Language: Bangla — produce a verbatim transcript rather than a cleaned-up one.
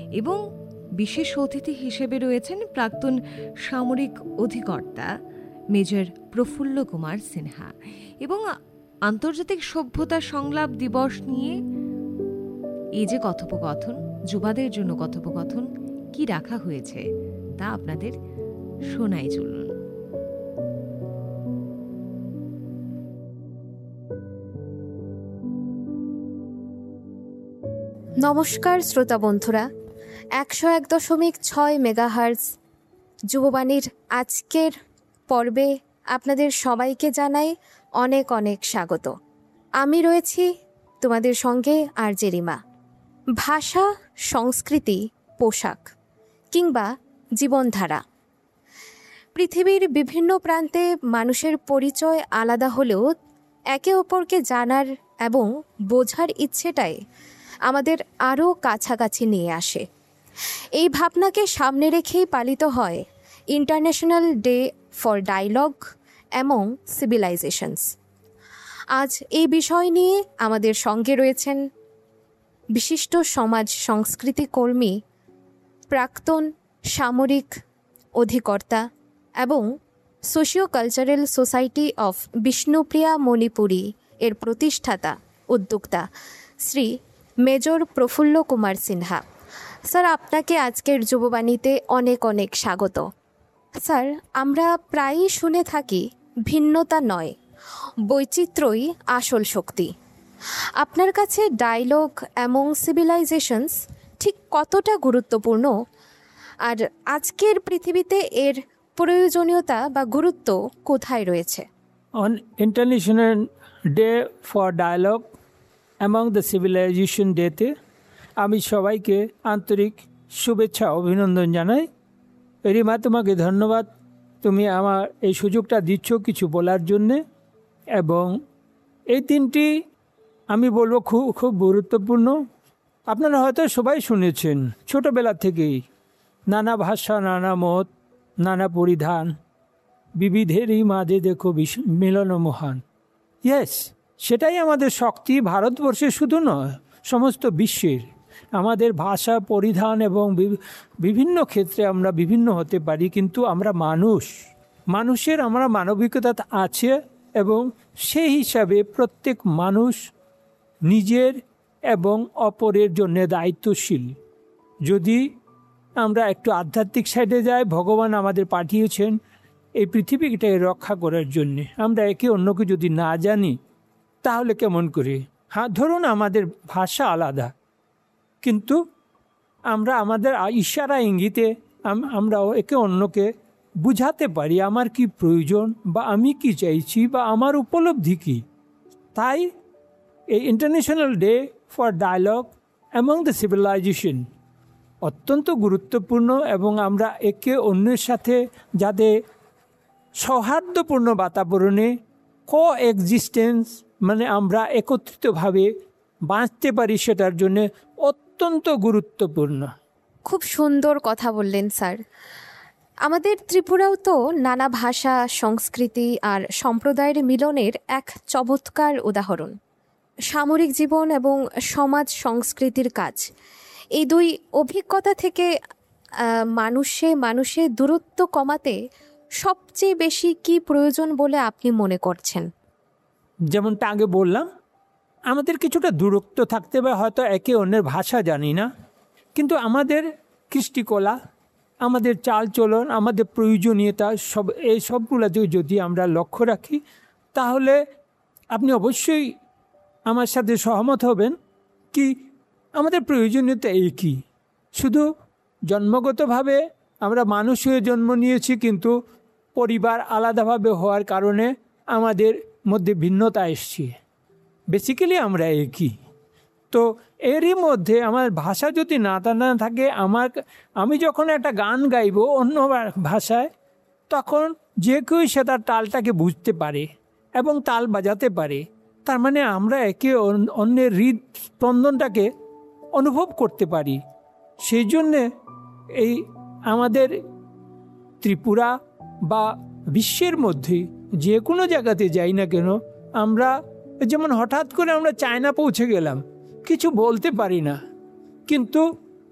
এবং বিশেষ অতিথি হিসেবে রয়েছেন প্রাক্তন সামরিক অধিকর্তা মেজর প্রফুল্ল কুমার সিনহা। এবং আন্তর্জাতিক সভ্যতা সংলাপ দিবস নিয়ে এই যে কথোপকথন, যুবাদের জন্য কথোপকথন কি রাখা হয়েছে তা আপনাদের শোনাই চলুন। নমস্কার শ্রোতা বন্ধুরা, একশো এক দশমিক ছয় মেগাহার্জ যুববাণীর আজকের পর্বে আপনাদের সবাইকে জানাই অনেক অনেক স্বাগত। আমি রয়েছি তোমাদের সঙ্গে আরজে রিমা। ভাষা, সংস্কৃতি, পোশাক কিংবা জীবনধারা, পৃথিবীর বিভিন্ন প্রান্তে মানুষের পরিচয় আলাদা হলেও একে অপরকে জানার এবং বোঝার ইচ্ছেটাই আমাদের আরও কাছাকাছি নিয়ে আসে। এই ভাবনাকে সামনে রেখেই পালিত হয় international day for dialogue among civilisations. আজ এই বিষয় নিয়ে আমাদের সঙ্গে রয়েছেন বিশিষ্ট সমাজ সংস্কৃতি কর্মী, প্রাক্তন সামরিক অধিকর্তা এবং socio cultural society of Bishnupriya Manipuri এর প্রতিষ্ঠাতা উদ্যোক্তা শ্রী মেজর প্রফুল্ল কুমার সিনহা। স্যার, আপনাকে আজকের যুববাণীতে অনেক অনেক স্বাগত। স্যার, আমরা প্রায়ই শুনে থাকি ভিন্নতা নয়, বৈচিত্র্যই আসল শক্তি। আপনার কাছে ডায়ালগ অ্যামং সিভিলাইজেশনস ঠিক কতটা গুরুত্বপূর্ণ, আর আজকের পৃথিবীতে এর প্রয়োজনীয়তা বা গুরুত্ব কোথায় রয়েছে? On international day for dialogue among the civilisation ডেতে আমি সবাইকে আন্তরিক শুভেচ্ছা অভিনন্দন জানাই। রিমা, তোমাকে ধন্যবাদ, তুমি আমার এই সুযোগটা দিচ্ছ কিছু বলার জন্যে। এবং এই দিনটি আমি বলবো খুব খুব গুরুত্বপূর্ণ। আপনারা হয়তো সবাই শুনেছেন ছোটোবেলা থেকেই, নানা ভাষা, নানা মত, নানা পরিধান, বিবিধেরই মাঝে দেখো মিলন মহান। ইয়েস, সেটাই আমাদের শক্তি, ভারতবর্ষে শুধু নয়, সমস্ত বিশ্বের। আমাদের ভাষা, পরিধান এবং বিভিন্ন ক্ষেত্রে আমরা বিভিন্ন হতে পারি, কিন্তু আমরা মানুষ, মানুষের আমরা মানবিকতা আছে এবং সেই হিসাবে প্রত্যেক মানুষ নিজের এবং অপরের জন্য দায়িত্বশীল। যদি আমরা একটু আধ্যাত্মিক সাইডে যাই, ভগবান আমাদের পাঠিয়েছেন এই পৃথিবীটাকে রক্ষা করার জন্যে। আমরা একে অন্যকে যদি না জানি তাহলে কেমন করে? হ্যাঁ, ধরুন আমাদের ভাষা আলাদা, কিন্তু আমরা আমাদের ইশারা ইঙ্গিতে আমরা একে অন্যকে বুঝাতে পারি আমার কি প্রয়োজন, বা আমি কি চাইছি, বা আমার উপলব্ধি কী। তাই এই international day for dialogue among the civilisation অত্যন্ত গুরুত্বপূর্ণ। এবং আমরা একে অন্যের সাথে যাতে সৌহার্দ্যপূর্ণ বাতাবরণে কো এক্সিস্টেন্স, মানে আমরা একত্রিতভাবে বাঁচতে পারি, সেটার জন্য অত্যন্ত গুরুত্বপূর্ণ। খুব সুন্দর কথা বললেন স্যার। আমাদের ত্রিপুরাও তো নানা ভাষা, সংস্কৃতি আর সম্প্রদায়ের মিলনের এক চমৎকার উদাহরণ। সামরিক জীবন এবং সমাজ সংস্কৃতির কাজ, এই দুই অভিজ্ঞতা থেকে মানুষে মানুষে দূরত্ব কমাতে সবচেয়ে বেশি কি প্রয়োজন বলে আপনি মনে করছেন? যেমনটা আগে বললাম, আমাদের কিছুটা দূরত্ব থাকতে হবে, হয়তো একে অন্যের ভাষা জানি না, কিন্তু আমাদের কৃষ্টিকলা, আমাদের চালচলন, আমাদের প্রয়োজনীয়তা, সব এই সবগুলোতে যদি আমরা লক্ষ্য রাখি, তাহলে আপনি অবশ্যই আমার সাথে সহমত হবেন কি আমাদের প্রয়োজনীয়তা একই। শুধু জন্মগতভাবে আমরা মানুষ হয়ে জন্ম নিয়েছি, কিন্তু পরিবার আলাদাভাবে হওয়ার কারণে আমাদের মধ্যে ভিন্নতা এসছে। বেসিক্যালি আমরা একই। তো এরই মধ্যে আমার ভাষা যদি না না থাকে, আমার আমি যখন একটা গান গাইব অন্য ভাষায়, তখন যে কেউ সে তার তালটাকে বুঝতে পারে এবং তাল বাজাতে পারে। তার মানে আমরা একে অন্যের হৃদস্পন্দনটাকে অনুভব করতে পারি। সেই জন্যে এই আমাদের ত্রিপুরা বা বিশ্বের মধ্যে যে কোনো জায়গাতে যাই না কেন, আমরা যেমন হঠাৎ করে আমরা চায়না পৌঁছে গেলাম, কিছু বলতে পারি না, কিন্তু